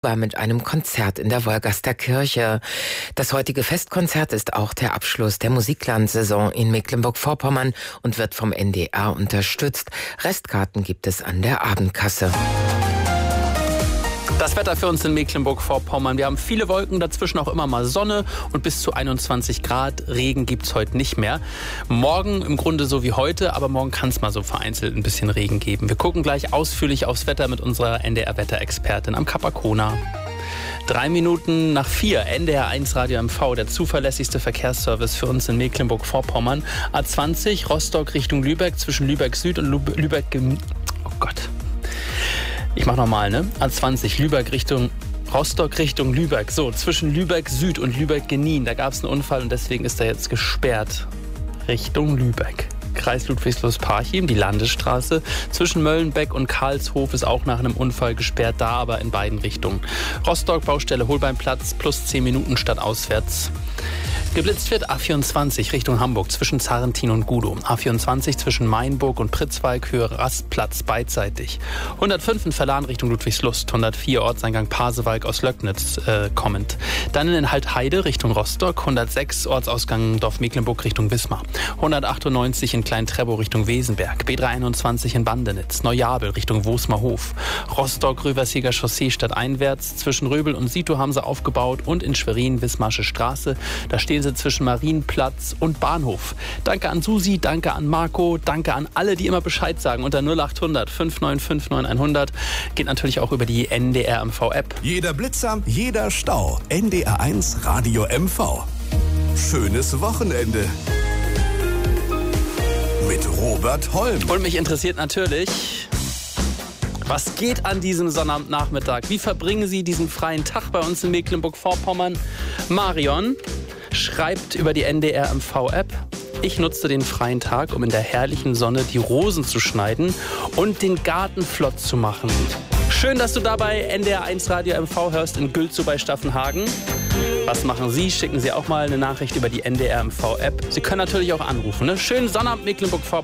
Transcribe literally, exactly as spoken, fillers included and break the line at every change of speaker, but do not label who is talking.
War mit einem Konzert in der Wolgaster Kirche. Das heutige Festkonzert ist auch der Abschluss der Musiklandsaison in Mecklenburg-Vorpommern und wird vom N D R unterstützt. Restkarten gibt es an der Abendkasse.
Das Wetter für uns in Mecklenburg-Vorpommern. Wir haben viele Wolken, dazwischen auch immer mal Sonne und bis zu einundzwanzig Grad. Regen gibt es heute nicht mehr. Morgen im Grunde so wie heute, aber morgen kann es mal so vereinzelt ein bisschen Regen geben. Wir gucken gleich ausführlich aufs Wetter mit unserer N D R-Wetterexpertin am Kapakona. Drei Minuten nach vier, N D R eins Radio M V, der zuverlässigste Verkehrsservice für uns in Mecklenburg-Vorpommern. A zwanzig, Rostock Richtung Lübeck, zwischen Lübeck Süd und Lübe- Lübeck... Oh Gott... Ich mach nochmal, ne? A zwanzig, Lübeck Richtung Rostock Richtung Lübeck. So, zwischen Lübeck Süd und Lübeck Genien. Da gab es einen Unfall und deswegen ist er jetzt gesperrt. Richtung Lübeck. Kreis Ludwigslust-Parchim, die Landesstraße. Zwischen Möllenbeck und Karlshof ist auch nach einem Unfall gesperrt, da aber in beiden Richtungen. Rostock, Baustelle Holbeinplatz, plus zehn Minuten statt auswärts. Geblitzt wird A vierundzwanzig Richtung Hamburg zwischen Zarrentin und Gudow. A vierundzwanzig zwischen Mainburg und Pritzwalk, Höhe Rastplatz beidseitig. hundertfünf in Verlan Richtung Ludwigslust. hundertvier Ortseingang Pasewalk aus Löcknitz äh, kommend. Dann in Haltheide Richtung Rostock. hundertsechs Ortsausgang Dorf Mecklenburg Richtung Wismar. hundertachtundneunzig in Klein-Trebow Richtung Wesenberg. B dreihunderteinundzwanzig in Bandenitz. Neujabel Richtung Wosmerhof. Rostock Röversiger Chaussee stadteinwärts. Zwischen Röbel und Sito haben sie aufgebaut. Und in Schwerin Wismarsche Straße. Da stehen sie zwischen Marienplatz und Bahnhof. Danke an Susi, danke an Marco, danke an alle, die immer Bescheid sagen. Unter null achthundert fünf neun fünf neun hundert geht natürlich auch über die N D R M V-App.
Jeder Blitzer, jeder Stau. N D R eins Radio M V. Schönes Wochenende. Mit Robert Holm.
Und mich interessiert natürlich, was geht an diesem Sonnabendnachmittag? Wie verbringen Sie diesen freien Tag bei uns in Mecklenburg-Vorpommern? Marion schreibt über die N D R M V-App: Ich nutzte den freien Tag, um in der herrlichen Sonne die Rosen zu schneiden und den Garten flott zu machen. Schön, dass du dabei N D R eins Radio M V hörst in Gülzow bei Staffenhagen. Was machen Sie? Schicken Sie auch mal eine Nachricht über die N D R M V-App. Sie können natürlich auch anrufen. Ne? Schönen Sonnabend Mecklenburg-Vorpommern.